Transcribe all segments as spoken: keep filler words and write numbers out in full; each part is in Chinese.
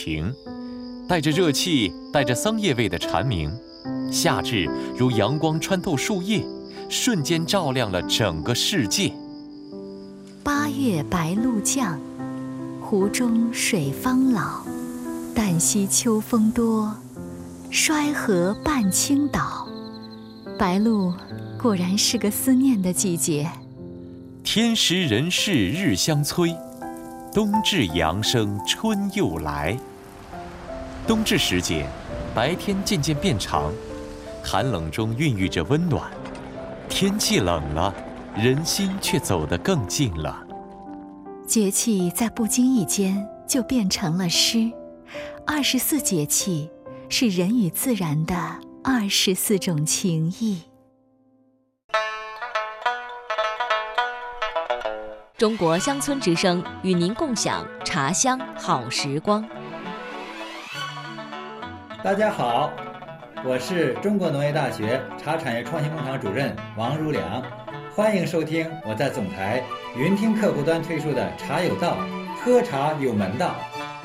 庭，带着热气、带着桑叶味的蝉鸣，夏至如阳光穿透树叶，瞬间照亮了整个世界。 八月白露降，湖中水方老，旦夕秋风多，衰河半倾倒。白露果然是个思念的季节。 天时人事日相催，冬至阳生春又来。冬至时节，白天渐渐变长，寒冷中孕育着温暖。天气冷了，人心却走得更近了。 节气在不经意间就变成了诗。二十四节气是人与自然的二十四种情谊。 中国乡村之声与您共享茶乡好时光。 大家好，我是中国农业大学茶产业创新工厂主任王如良，欢迎收听我在总台云听客户端推出的茶有道，喝茶有门道。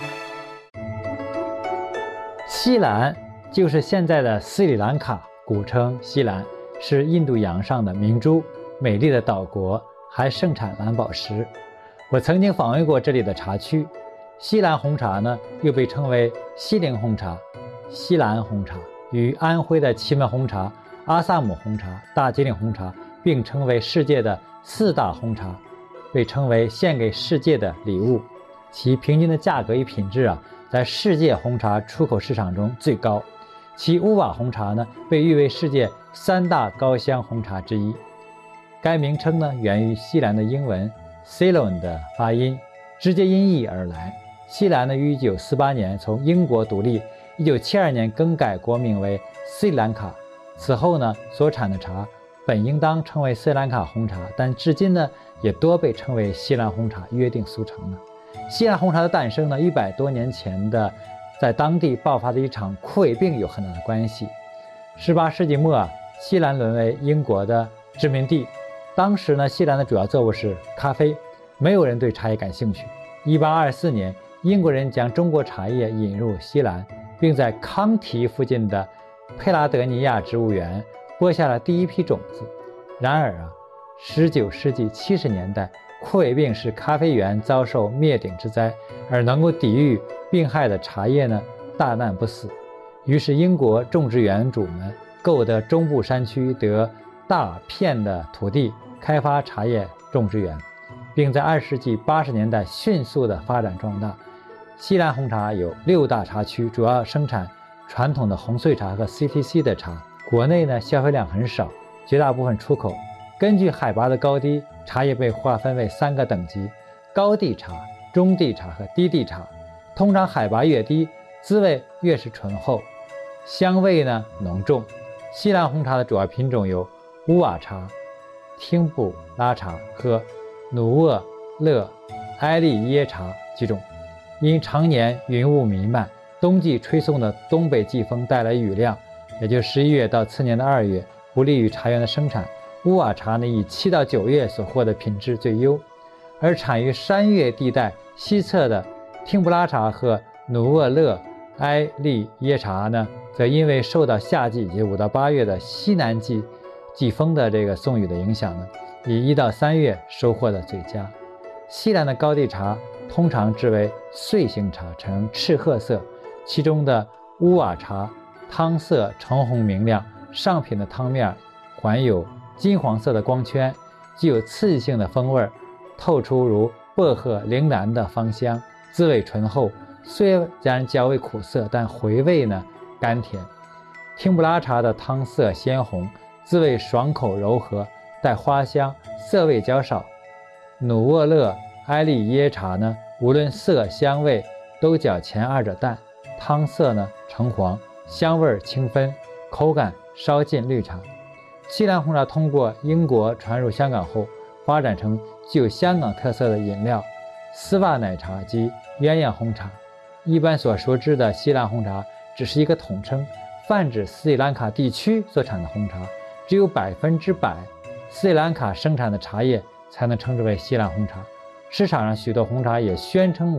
西兰就是现在的斯里兰卡，古称西兰，是印度洋上的明珠，美丽的岛国，还盛产蓝宝石。我曾经访问过这里的茶区。西兰红茶呢，又被称为西陵红茶、西兰红茶，与安徽的祁门红茶、阿萨姆红茶、大吉岭红茶并称为世界的四大红茶，被称为献给世界的礼物。其平均的价格与品质啊，在世界红茶出口市场中最高。其乌瓦红茶呢，被誉为世界三大高香红茶之一。该名称呢，源于西兰的英文 Ceylon 的发音，直接音译而来。西兰呢，于一九四八年从英国独立，一九七二年更改国名为斯里兰卡。此后呢，所产的茶本应当称为斯里兰卡红茶，但至今呢，也多被称为西兰红茶，约定俗成了。西兰红茶的诞生呢，一百多年前的在当地爆发的一场枯萎病有很大的关系。十八世纪末啊，西兰沦为英国的殖民地。当时呢，西兰的主要作物是咖啡，没有人对茶叶感兴趣。一八二四年，英国人将中国茶叶引入西兰，并在康提附近的佩拉德尼亚植物园播下了第一批种子。然而啊，十九世纪七十年代，枯萎病使咖啡园遭受灭顶之灾，而能够抵御病害的茶叶呢，大难不死。于是英国种植园主们购得中部山区得大片的土地，开发茶叶种植园，并在二十世纪八十年代迅速的发展壮大。西兰红茶有六大茶区，主要生产传统的红穗茶和 C T C 的茶。国内呢，消费量很少，绝大部分出口。根据海拔的高低，茶叶被划分为三个等级：高地茶、中地茶和低地茶。通常海拔越低，滋味越是醇厚，香味呢浓重。西兰红茶的主要品种有乌瓦茶、汀布拉茶和努沃勒埃利耶茶几种。因常年云雾弥漫，冬季吹送的东北季风带来雨量，也就十一月到次年的二月，不利于茶园的生产。乌瓦茶呢，以七到九月所获的品质最优，而产于山岳地带西侧的汀布拉茶和努沃勒埃利耶茶呢，则因为受到夏季以及五到八月的西南季季风的这个送雨的影响呢，以一到三月收获的最佳。西兰的高地茶通常制为穗形茶，呈赤褐色，其中的乌瓦茶汤色橙红明亮，上品的汤面环有金黄色的光圈，具有刺激性的风味，透出如薄荷、铃兰的芳香，滋味醇厚，虽然较为苦涩，但回味呢甘甜。汀布拉茶的汤色鲜红，滋味爽口柔和，带花香，涩味较少。努沃勒埃利耶茶呢，无论色香味都较前二者淡，汤色呢橙黄，香味清芬，口感稍近绿茶。西兰红茶通过英国传入香港后，发展成具有香港特色的饮料丝袜奶茶及鸳鸯红茶。一般所熟知的西兰红茶只是一个统称，泛指斯里兰卡地区所产的红茶，只有百分之百斯里兰卡生产的茶叶才能称之为西兰红茶。市场上许多红茶也宣称为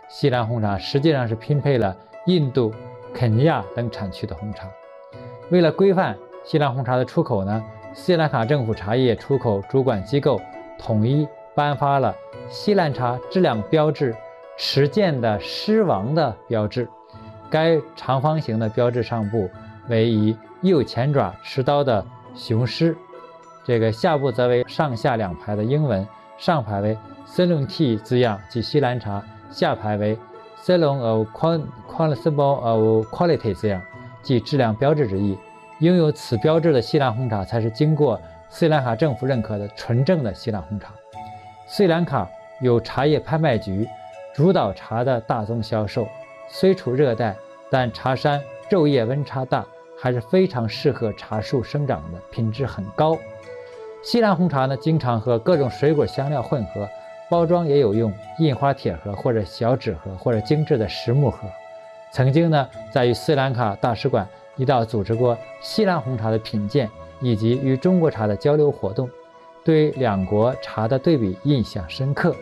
西兰红茶实际上是拼配了印度、肯尼亚等产区的红茶。为了规范西兰红茶的出口呢，斯里兰卡政府茶叶出口主管机构统一颁发了西兰茶质量标志持剑的狮王的标志。该长方形的标志上部为以右前爪持刀的雄狮，这个下部则为上下两排的英文，上排为 Ceylon Tea 字样即西兰茶，下排为 Ceylon of Quality of Quality 字样即质量标志之意。拥有此标志的西兰红茶才是经过斯里兰卡政府认可的纯正的西兰红茶。斯里兰卡有茶叶拍卖局主导茶的大宗销售，虽处热带，但茶山昼夜温差大，还是非常适合茶树生长的，品质很高。西兰红茶呢，经常和各种水果香料混合，包装也有用印花铁盒或者小纸盒或者精致的实木盒。曾经呢，在与斯里兰卡大使馆一道组织过西兰红茶的品鉴以及与中国茶的交流活动，对两国茶的对比印象深刻。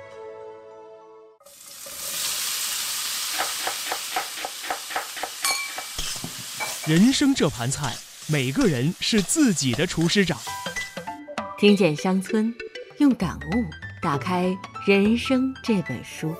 人生这盘菜，每个人是自己的厨师长。 听见乡村，用感悟打开人生这本书。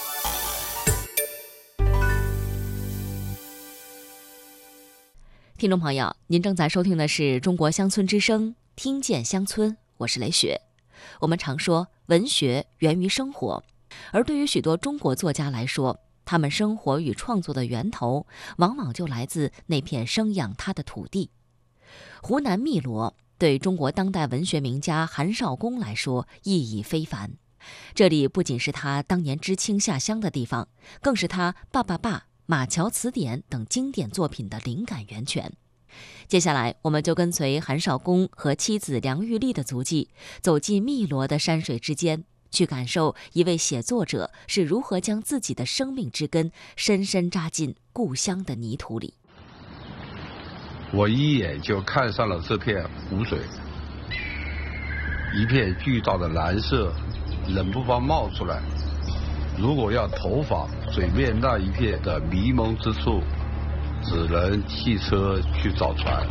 听众朋友，您正在收听的是中国乡村之声，听见乡村，我是雷雪。我们常说文学源于生活，而对于许多中国作家来说，他们生活与创作的源头往往就来自那片生养他的土地。湖南汨罗对中国当代文学名家韩少功来说意义非凡，这里不仅是他当年知青下乡的地方，更是他《爸爸爸》《马桥词典》等经典作品的灵感源泉。接下来，我们就跟随韩少功和妻子梁玉丽的足迹，走进汨罗的山水之间，去感受一位写作者是如何将自己的生命之根深深扎进故乡的泥土里。 我一眼就看上了这片湖水，一片巨大的蓝色，冷不防冒出来。如果要投访水面那一片的迷蒙之处，只能汽车去找船。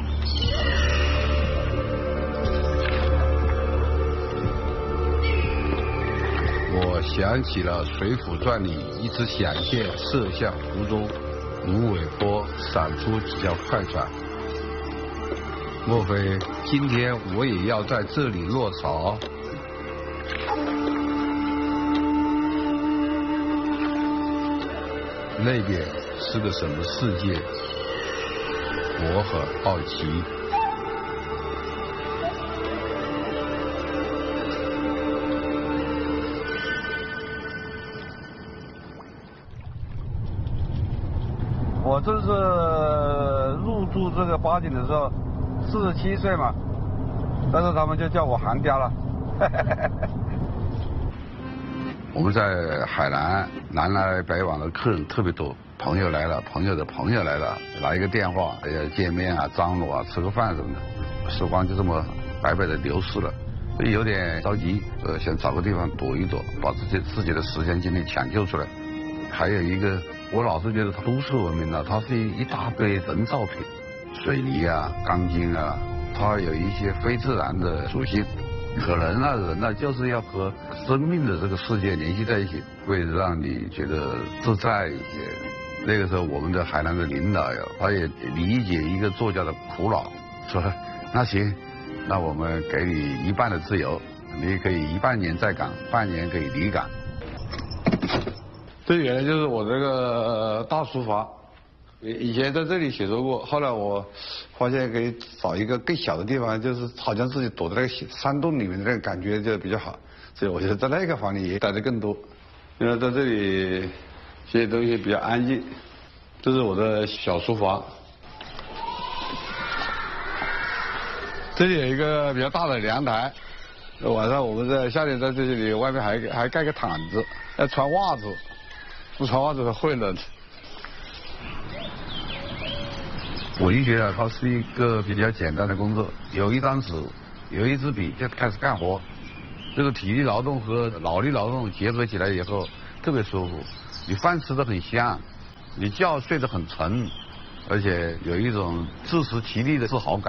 我想起了《水浒传》里一只响箭射向湖中，芦苇坡闪出几条快船。莫非今天我也要在这里落潮？那边是个什么世界？我很好奇。 我这是入住这个八景的时候，四十七岁嘛，但是他们就叫我韩家了。 我们在海南南来北往的客人特别多，朋友来了，朋友的朋友来了，来一个电话要见面啊、张罗啊、吃个饭什么的，时光就这么白白的流逝了，所以有点着急，呃，想找个地方躲一躲，把自己自己的时间精力抢救出来。还有一个，我老是觉得都市文明呢，它是一大堆人造品，水泥啊、钢筋啊，它有一些非自然的属性。可能啊，人呢就是要和生命的这个世界联系在一起，会让你觉得自在一些。那个时候，我们的海南的领导呀，他也理解一个作家的苦恼，说那行，那我们给你一半的自由，你可以一半年在岗，半年可以离岗。 这原来就是我这个大书房，以前在这里写作过，后来我发现可以找一个更小的地方，就是好像自己躲在那个山洞里面的那个感觉就比较好，所以我觉得在那个房里也待得更多。因为在这里写东西比较安静。这是我的小书房，这里有一个比较大的阳台，晚上我们在夏天在这里外面还还盖个毯子，要穿袜子，不穿袜子会冷。 我就觉得它是一个比较简单的工作，有一张纸，有一支笔就开始干活。这个体力劳动和脑力劳动结合起来以后， 特别舒服。你饭吃得很香，你觉睡得很沉，而且有一种自食其力的自豪感。